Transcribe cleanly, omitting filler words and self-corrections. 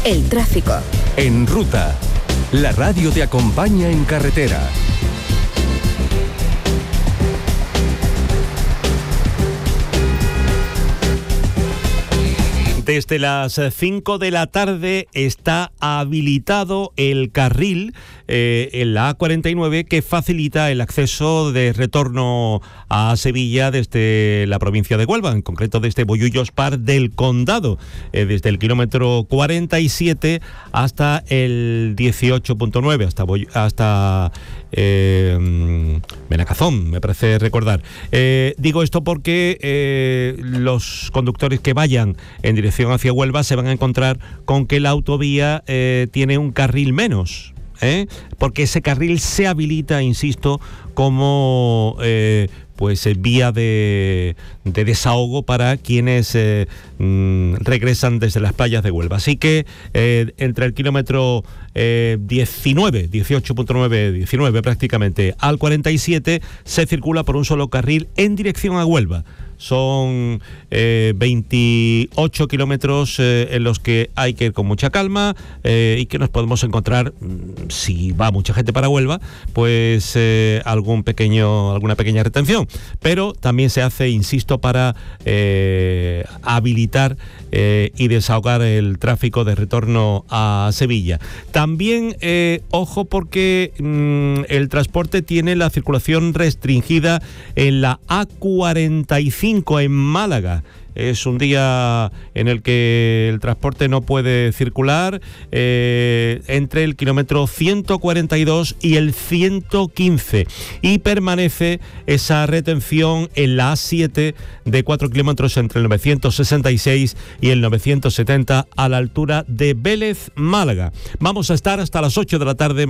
El tráfico. En Ruta, la radio te acompaña en carretera. Desde las 5 de la tarde está habilitado el carril en la A49 que facilita el acceso de retorno a Sevilla desde la provincia de Huelva, en concreto desde Bollullos Par del Condado, desde el kilómetro 47 hasta el 18.9, hasta Benacazón, me parece recordar. Digo esto porque los conductores que vayan en dirección hacia Huelva se van a encontrar con que la autovía tiene un carril menos, porque ese carril se habilita, insisto, como vía de desahogo para quienes regresan desde las playas de Huelva. Así que entre el kilómetro 18.9 prácticamente al 47 se circula por un solo carril en dirección a Huelva. Son 28 kilómetros en los que hay que ir con mucha calma y que nos podemos encontrar, si va mucha gente para Huelva, pues alguna pequeña retención. Pero también se hace, insisto, para habilitar y desahogar el tráfico de retorno a Sevilla. También, ojo, porque el transporte tiene la circulación restringida en la A45 en Málaga. Es un día en el que el transporte no puede circular entre el kilómetro 142 y el 115 y permanece esa retención en la A7 de 4 kilómetros entre el 966 y el 970 a la altura de Vélez, Málaga. Vamos a estar hasta las 8 de la tarde.